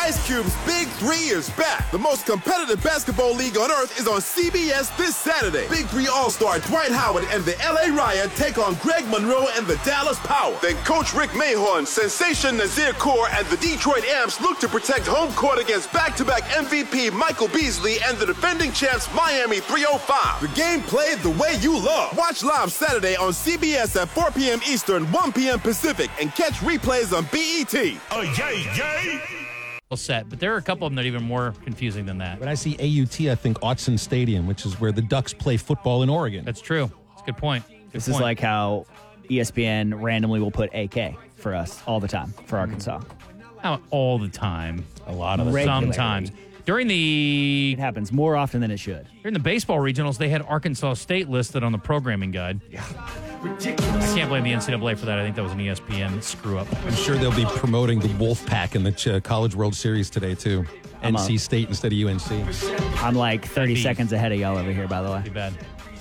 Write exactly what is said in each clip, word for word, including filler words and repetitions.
Ice Cube's Big Three is back. The most competitive basketball league on earth is on C B S this Saturday. Big Three All-Star Dwight Howard and the L A Riot take on Greg Monroe and the Dallas Power. Then Coach Rick Mahorn, Sensation Nazir Kaur, and the Detroit Amps look to protect home court against back-to-back M V P Michael Beasley and the defending champs Miami three oh five. The game played the way you love. Watch live Saturday on C B S at four p.m. Eastern, one p.m. Pacific, and catch replays on B E T. Oh, yay, yay! Set, but there are a couple of them that are even more confusing than that. When I see A U T, I think Autzen Stadium, which is where the Ducks play football in Oregon. That's true. That's a good point. Good this point. is like how E S P N randomly will put A K for us all the time for Arkansas. Not all the time. A lot of the Regularly. Sometimes. During the It happens more often than it should. during the baseball regionals, they had Arkansas State listed on the programming guide. Yeah. Ridiculous. I can't blame the N C double A for that. I think that was an E S P N screw-up. I'm sure they'll be promoting the Wolfpack in the Ch- College World Series today, too. I'm N C a- State instead of U N C. I'm like thirty be- seconds ahead of y'all over here, by the way. Too bad.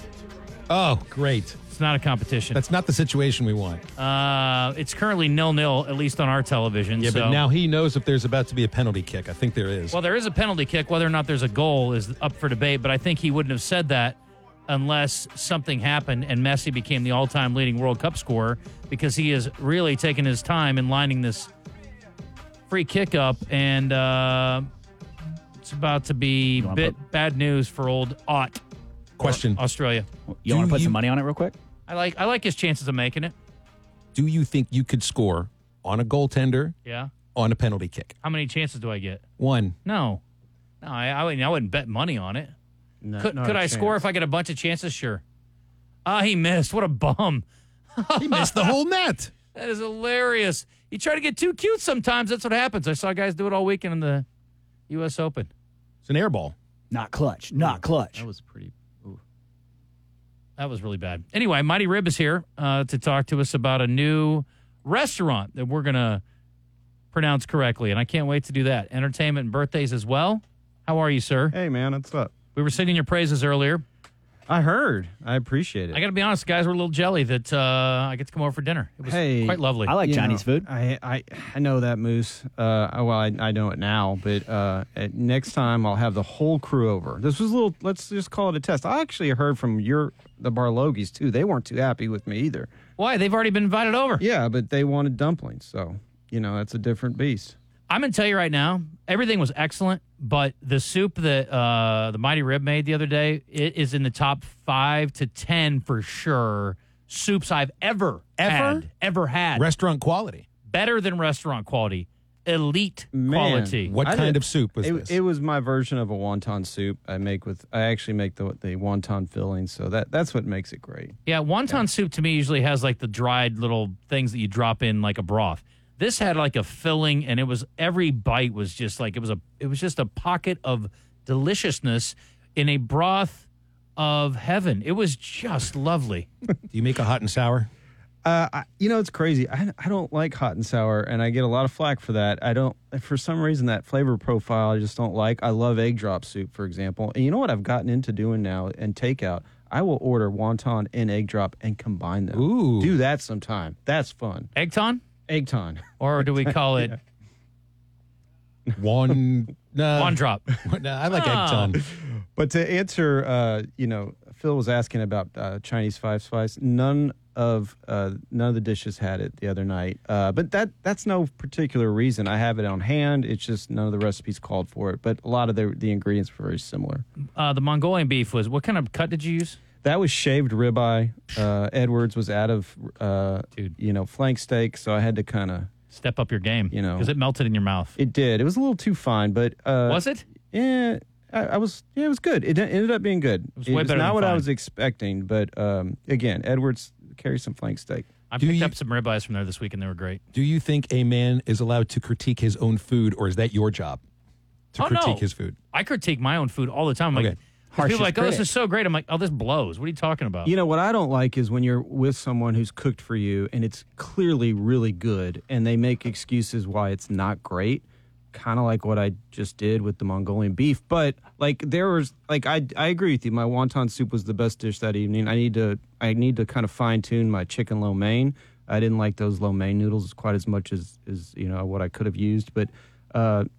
Oh, great. It's not a competition. That's not the situation we want. Uh, it's currently nil-nil, at least on our television. Yeah, so. but now he knows if there's about to be a penalty kick. I think there is. Well, there is a penalty kick. Whether or not there's a goal is up for debate, but I think he wouldn't have said that unless something happened and Messi became the all-time leading World Cup scorer, because he has really taken his time in lining this free kick up, and uh, it's about to be You wanna bit put- bad news for old Ott. Question. Australia. You want Do to put you- some money on it real quick? I like I like his chances of making it. Do you think you could score on a goaltender Yeah. on a penalty kick? How many chances do I get? One. No. No, I, I, wouldn't, I wouldn't bet money on it. No, Could, not could a I score chance. if I get a bunch of chances? Sure. Ah, he missed. What a bum. He missed the whole net. That is hilarious. You try to get too cute sometimes. That's what happens. I saw guys do it all weekend in the U S Open. It's an air ball. Not clutch. Not clutch. That was pretty. Ooh. That was really bad. Anyway, Mighty Rib is here uh, to talk to us about a new restaurant that we're going to pronounce correctly, and I can't wait to do that. Entertainment and birthdays as well. How are you, sir? Hey, man, what's up? We were singing your praises earlier. I heard. I appreciate it. I got to be honest, guys, we're a little jelly that uh, I get to come over for dinner. It was Hey, quite lovely. I like You Chinese know, food. I, I I know that, Moose. Uh, well, I, I know it now, but uh, at, next time I'll have the whole crew over. This was a little. Let's just call it a test. I actually heard from your the Barlogis too. They weren't too happy with me either. Why? They've already been invited over. Yeah, but they wanted dumplings, so you know that's a different beast. I'm going to tell you right now, everything was excellent, but the soup that uh, the Mighty Rib made the other day, it is in the top five to ten for sure soups I've ever, Ever? had. Ever had. Restaurant quality. Better than restaurant quality. Elite Man. quality. What I kind did- of soup was It, this? it was my version of a wonton soup. I make with. I actually make the the wonton filling, so that that's what makes it great. Yeah, wonton soup to me usually has like the dried little things that you drop in like a broth. This had like a filling, and it was every bite was just like it was a it was just a pocket of deliciousness in a broth of heaven. It was just lovely. Do you make a hot and sour? Uh, I, you know, it's crazy. I, I don't like hot and sour, and I get a lot of flack for that. I don't, for some reason, that flavor profile I just don't like. I love egg drop soup, for example. And you know what I've gotten into doing now and takeout? I will order wonton and egg drop and combine them. Ooh. Do that sometime. That's fun. Eggton? Eggton. Or do we call it One. No. one drop? No, I like Oh. egg ton. But to answer, uh, you know, Phil was asking about uh, Chinese five spice. None of uh, none of the dishes had it the other night. Uh, but that that's no particular reason. I have it on hand. It's just none of the recipes called for it. But a lot of the the ingredients were very similar. Uh, the Mongolian beef was, what kind of cut did you use? That was shaved ribeye. Uh, Edwards was out of, uh, Dude. you know, flank steak, so I had to kind of. Step up your game. You know. Because it melted in your mouth. It did. It was a little too fine, but uh, Was it? Yeah, I, I was. Yeah, it was good. It ended up being good. It was way better not than what I fine. was expecting, but um, again, Edwards carries some flank steak. I Do picked you- up some ribeyes from there this week, and they were great. Do you think a man is allowed to critique his own food, or is that your job to Oh, critique no. his food? I critique my own food all the time. I'm Okay. like, people are Harshest like, oh, this critic. is so great. I'm like, oh, this blows. What are you talking about? You know what I don't like is when you're with someone who's cooked for you and it's clearly really good, and they make excuses why it's not great. Kind of like what I just did with the Mongolian beef, but like there was like I I agree with you. My wonton soup was the best dish that evening. I need to I need to kind of fine tune my chicken lo mein. I didn't like those lo mein noodles quite as much as as you know what I could have used, but uh,